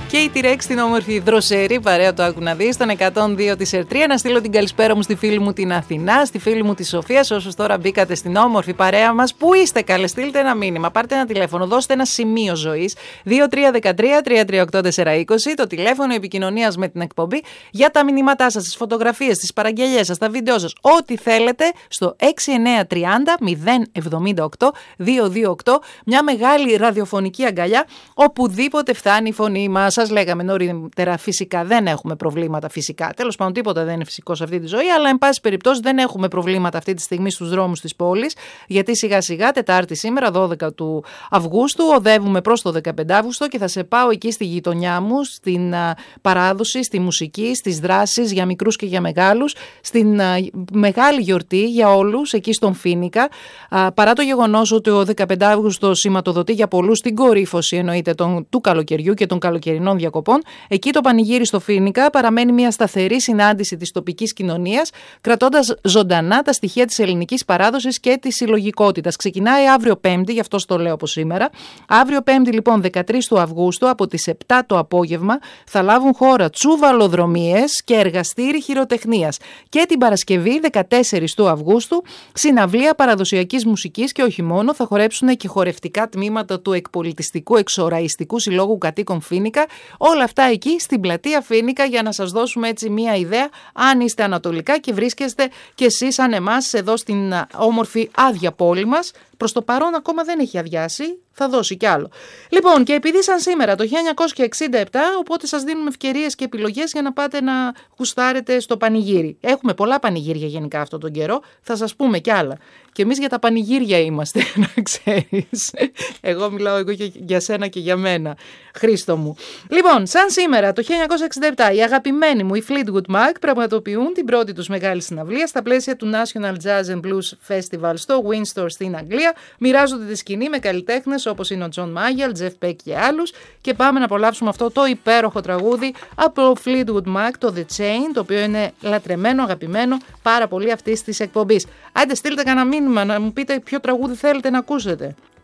Και η T-Rex στην όμορφη Δροσερή, παρέα το άκου να δεις, στον 102 της Ερτρία. Να στείλω την καλησπέρα μου στη φίλη μου την Αθηνά, στη φίλη μου τη Σοφία, όσους τώρα μπήκατε στην όμορφη παρέα μας. Πού είστε, καλέ, στείλτε ένα μήνυμα, πάρτε ένα τηλέφωνο, δώστε ένα σημείο ζωής. 2313-338-420, το τηλέφωνο επικοινωνίας με την εκπομπή για τα μηνύματά σας, τις φωτογραφίες, τις παραγγελίες σας, τα βίντεο σας, ό,τι θέλετε, στο 6930-078-228. Μια μεγάλη ραδιοφωνική αγκαλιά, οπουδήποτε φτάνει η φωνή μας. Σας λέγαμε νωρίτερα, φυσικά δεν έχουμε προβλήματα. Φυσικά, τέλος πάντων, τίποτα δεν είναι φυσικό σε αυτή τη ζωή, αλλά εν πάση περιπτώσει δεν έχουμε προβλήματα αυτή τη στιγμή στους δρόμους της πόλης, γιατί σιγά σιγά, Τετάρτη σήμερα, 12 του Αυγούστου, οδεύουμε προς το 15 Αύγουστο και θα σε πάω εκεί στη γειτονιά μου, στην παράδοση, στη μουσική, στις δράσεις για μικρούς και για μεγάλους, στην μεγάλη γιορτή για όλους εκεί στον Φοίνικα. Παρά το γεγονός ότι ο 15 Αύγουστο σηματοδοτεί για πολλούς την κορύφωση, εννοείται, του καλοκαιριού και των καλοκαιρινών διακοπών, εκεί το πανηγύρι στο Φοίνικα παραμένει μια σταθερή συνάντηση της τοπικής κοινωνίας, κρατώντας ζωντανά τα στοιχεία της ελληνικής παράδοσης και της συλλογικότητας. Ξεκινάει αύριο Πέμπτη, γι' αυτό το λέω από σήμερα. Αύριο Πέμπτη, λοιπόν, 13 του Αυγούστου, από τις 7 το απόγευμα, θα λάβουν χώρα τσουβαλοδρομίες και εργαστήρι χειροτεχνίας. Και την Παρασκευή, 14 του Αυγούστου, συναυλία παραδοσιακής μουσικής και όχι μόνο, θα χορέψουν και χορευτικά τμήματα του εκπολιτιστικού εξοραϊστικού συλλόγου κατοίκων Φοίνικα. Όλα αυτά εκεί στην πλατεία Φοίνικα, για να σας δώσουμε έτσι μία ιδέα, αν είστε ανατολικά και βρίσκεστε κι εσείς σαν εμάς εδώ στην όμορφη άδεια πόλη μας. Προς το παρόν ακόμα δεν έχει αδειάσει, θα δώσει κι άλλο. Λοιπόν, και επειδή σαν σήμερα το 1967, οπότε σας δίνουμε ευκαιρίες και επιλογές για να πάτε να γουστάρετε στο πανηγύρι. Έχουμε πολλά πανηγύρια γενικά αυτόν τον καιρό, θα σας πούμε κι άλλα. Και εμείς για τα πανηγύρια είμαστε, να ξέρεις. Εγώ μιλάω για σένα και για μένα, Χρήστο μου. Λοιπόν, σαν σήμερα το 1967, οι αγαπημένοι μου, οι Fleetwood Mac, πραγματοποιούν την πρώτη τους μεγάλη συναυλία στα πλαίσια του National Jazz and Blues Festival στο Windsor στην Αγγλία. Μοιράζονται τη σκηνή με καλλιτέχνες όπως είναι ο John Mayall, Jeff Beck και άλλους. Και πάμε να απολαύσουμε αυτό το υπέροχο τραγούδι από Fleetwood Mac, το The Chain, το οποίο είναι λατρεμένο, αγαπημένο πάρα πολύ αυτής της εκπομπής. Άντε, στείλτε κανένα μήνυμα να μου πείτε ποιο τραγούδι θέλετε να ακούσετε.